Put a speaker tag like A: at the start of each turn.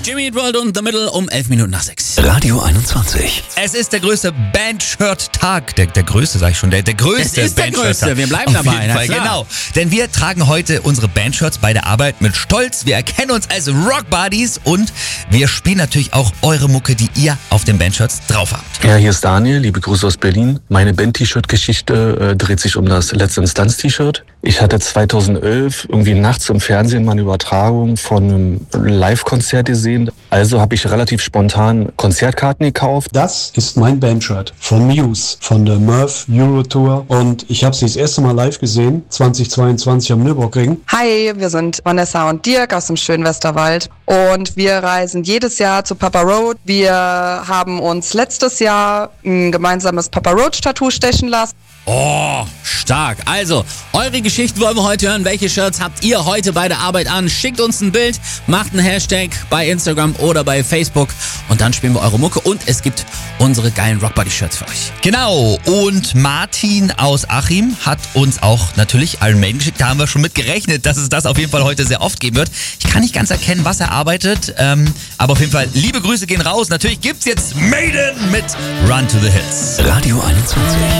A: Jimmy Eat World und The Middle um 11 Minuten nach 6.
B: Radio 21.
A: Es ist der größte Bandshirt-Tag. Der größte, sag ich schon. Der größte Es ist der
B: Bandshirt-Tag.
A: größte. Wir bleiben dabei.
B: Auf jeden Fall, genau. Denn wir tragen heute unsere Bandshirts bei der Arbeit mit Stolz. Wir erkennen uns als Rock Buddies und wir spielen natürlich auch eure Mucke, die ihr auf den Bandshirts drauf habt.
C: Ja, hier ist Daniel, liebe Grüße aus Berlin. Meine Band-T-Shirt-Geschichte dreht sich um das Letzte Instanz-T-Shirt. Ich hatte 2011 irgendwie nachts im Fernsehen mal eine Übertragung von einem Live-Konzert gesehen. Also habe ich relativ spontan Konzertkarten gekauft.
D: Das ist mein Bandshirt von Muse, von der Murph Euro Tour. Und ich habe sie das erste Mal live gesehen, 2022 am Nürburgring.
E: Hi, wir sind Vanessa und Dirk aus dem schönen Westerwald und wir reisen jedes Jahr zu Papa Roach. Wir haben uns letztes Jahr ein gemeinsames Papa Roach Tattoo stechen lassen.
A: Oh, stark. Also, eure Geschichten wollen wir heute hören. Welche Shirts habt ihr heute bei der Arbeit an? Schickt uns ein Bild, macht einen Hashtag bei Instagram oder bei Facebook und dann spielen wir eure Mucke und es gibt unsere geilen Rockbody-Shirts für euch.
B: Genau, und Martin aus Achim hat uns auch natürlich Iron Maiden geschickt. Da haben wir schon mit gerechnet, dass es das auf jeden Fall heute sehr oft geben wird. Ich kann nicht ganz erkennen, was er arbeitet, aber auf jeden Fall liebe Grüße gehen raus. Natürlich gibt's jetzt Maiden mit Run to the Hills.
F: Radio 21.